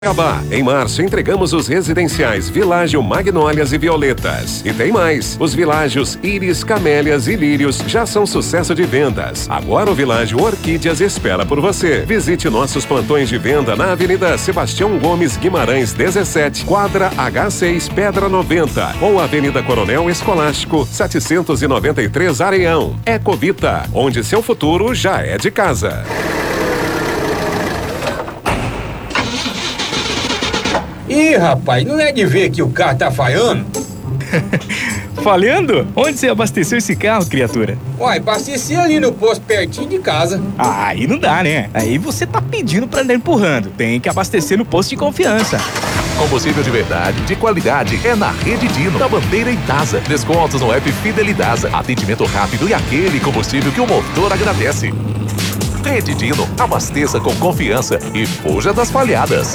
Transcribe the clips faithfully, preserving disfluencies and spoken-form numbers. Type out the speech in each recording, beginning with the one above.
Cuiabá. Em março, entregamos os residenciais Világio, Magnólias e Violetas. E tem mais. Os Világios Íris, Camélias e Lírios já são sucesso de vendas. Agora o Világio Orquídeas espera por você. Visite nossos plantões de venda na Avenida Sebastião Gomes Guimarães, dezessete, quadra H seis, Pedra noventa. Ou Avenida Coronel Escolástico, setecentos e noventa e três, Areião. Ecovita, onde seu futuro já é de casa. Ih, rapaz, não é de ver que o carro tá falhando? Falhando? Onde você abasteceu esse carro, criatura? Uai, abasteci ali no posto pertinho de casa. Ah, aí não dá, né? Aí você tá pedindo pra andar empurrando. Tem que abastecer no posto de confiança. Combustível de verdade, de qualidade, é na Rede Dino, da Bandeira e Dasa. Descontos no app Fidelidasa. Atendimento rápido e aquele combustível que o motor agradece. Rede Dino, abasteça com confiança e fuja das falhadas.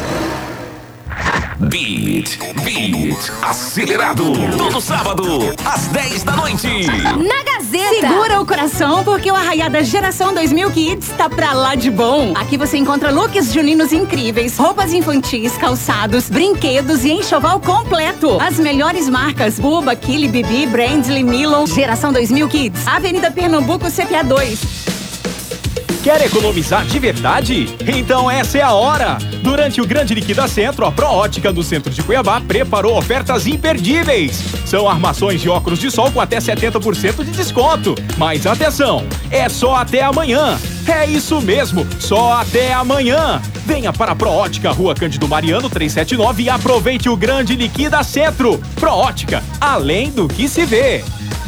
Beat, Beat, acelerado. Todo sábado, às dez da noite. Na Gazeta. Segura o coração, porque o Arraiada Geração dois mil Kids tá pra lá de bom. Aqui você encontra looks juninos incríveis, roupas infantis, calçados, brinquedos e enxoval completo. As melhores marcas: Buba, Kili, Bibi, Brandly, Milo. Geração dois mil Kids, Avenida Pernambuco, C P A dois. Quer economizar de verdade? Então essa é a hora! Durante o Grande Liquida Centro, a Pro Ótica do centro de Cuiabá preparou ofertas imperdíveis. São armações de óculos de sol com até setenta por cento de desconto. Mas atenção, é só até amanhã. É isso mesmo, só até amanhã. Venha para a Pro Ótica, Rua Cândido Mariano, trezentos e setenta e nove e aproveite o Grande Liquida Centro. Pro Ótica, além do que se vê.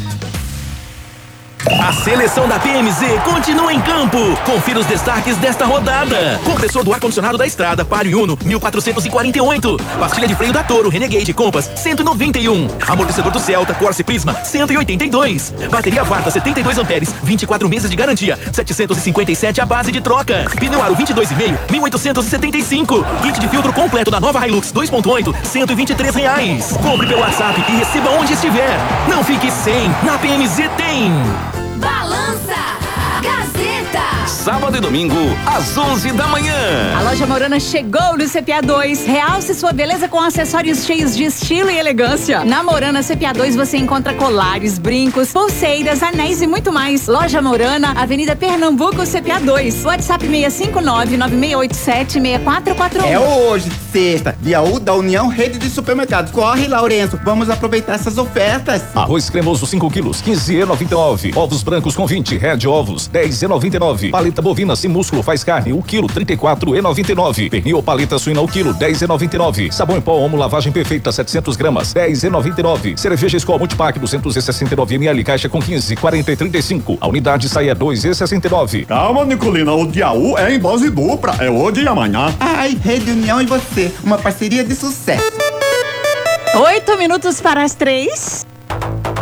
A seleção da P M Z continua em campo. Confira os destaques desta rodada. Compressor do ar-condicionado da Estrada, Palio Uno, mil quatrocentos e quarenta e oito. Pastilha de freio da Toro, Renegade Compass, cento e noventa e um. Amortecedor do Celta, Corsa Prisma, cento e oitenta e dois. Bateria Varta, setenta e dois amperes, vinte e quatro meses de garantia, setecentos e cinquenta e sete a base de troca. Pneu Aro vinte e dois e meio, mil oitocentos e setenta e cinco. Kit de filtro completo da nova Hilux dois ponto oito, cento e vinte e três reais. Compre pelo WhatsApp e receba onde estiver. Não fique sem, na P M Z tem. Balança Gazeta. Sábado e domingo, às onze da manhã. A loja Morana chegou no C P A dois. Realce sua beleza com acessórios cheios de estilo e elegância. Na Morana C P A dois você encontra colares, brincos, pulseiras, anéis e muito mais. Loja Morana, Avenida Pernambuco, C P A dois. WhatsApp seis cinco nove, nove seis oito sete, seis quatro quatro um. É hoje, sexta, dia um da União Rede de Supermercados. Corre, Lourenço, vamos aproveitar essas ofertas. Arroz cremoso cinco quilos, quinze reais e noventa e nove. Ovos brancos com vinte, Red Ovos, dez reais e noventa e nove. Paleta bovina sem músculo faz carne, o quilo, trinta e quatro reais e noventa e nove. Pernil ou paleta suína, o quilo, dez reais e noventa e nove. Sabão em pó Omo lavagem perfeita, setecentas gramas, dez reais e noventa e nove. Cerveja Skol Multipack, duzentos e sessenta e nove mililitros, caixa com quinze, quarenta e trinta e cinco. A unidade sai a dois reais e sessenta e nove. Calma, Nicolina, o dia um é em dose dupla, é hoje e amanhã. Ai, Rede União e você, uma parceria de sucesso. Oito minutos para as três.